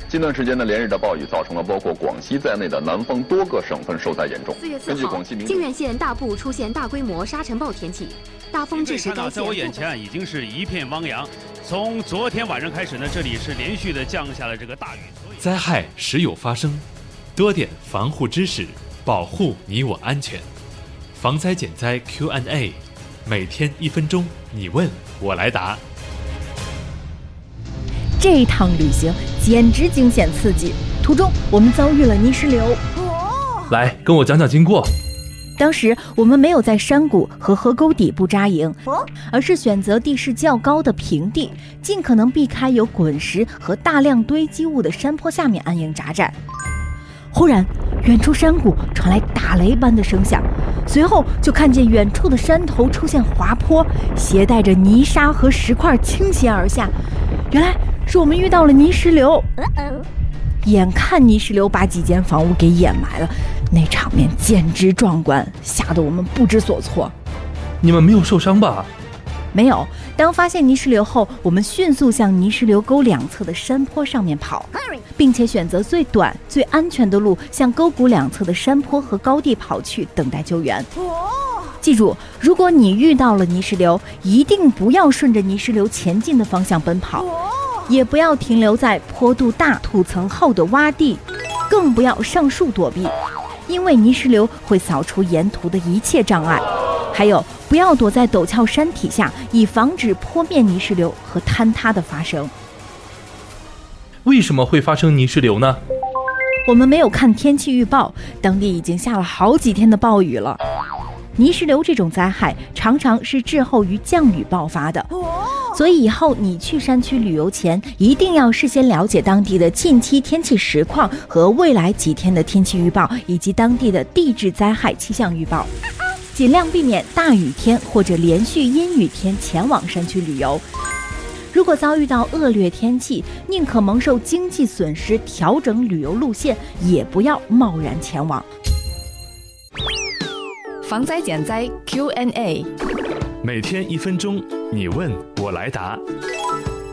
近段时间呢，连日的暴雨造成了包括广西在内的南方多个省份受灾严重。 4月4号，靖远县大部出现大规模沙尘暴天气，大风致使该县。 在我眼前已经是一片汪洋。从昨天晚上开始呢，这里是连续的降下了这个大雨。 灾害时有发生，多点防护知识，保护你我安全。防灾减灾 Q&A， 每天1分钟，你问我来答。 这趟旅行简直惊险刺激，途中我们遭遇了泥石流。 来，跟我讲讲经过。 当时我们没有在山谷和河沟底部扎营，而是选择地势较高的平地，尽可能避开有滚石和大量堆积物的山坡下面安营扎寨。忽然，远处山谷传来打雷般的声响，随后就看见远处的山头出现滑坡，携带着泥沙和石块倾斜而下。原来是我们遇到了泥石流。眼看泥石流把几间房屋给掩埋了，那场面简直壮观，吓得我们不知所措。 你们没有受伤吧？ 没有。当发现泥石流后，我们迅速向泥石流沟两侧的山坡上面跑，并且选择最短最安全的路向沟谷两侧的山坡和高地跑去，等待救援。记住，如果你遇到了泥石流，一定不要顺着泥石流前进的方向奔跑，也不要停留在坡度大土层厚的洼地，更不要上树躲避，因为泥石流会扫除沿途的一切障碍。还有，不要躲在陡峭山体下，以防止坡面泥石流和坍塌的发生。 为什么会发生泥石流呢？ 我们没有看天气预报，当地已经下了好几天的暴雨了。泥石流这种灾害常常是滞后于降雨爆发的，所以以后你去山区旅游前，一定要事先了解当地的近期天气实况和未来几天的天气预报，以及当地的地质灾害气象预报，尽量避免大雨天或者连续阴雨天前往山区旅游。如果遭遇到恶劣天气，宁可蒙受经济损失，调整旅游路线，也不要贸然前往。 防灾减灾 Q&A， 每天1分钟，你问我来答。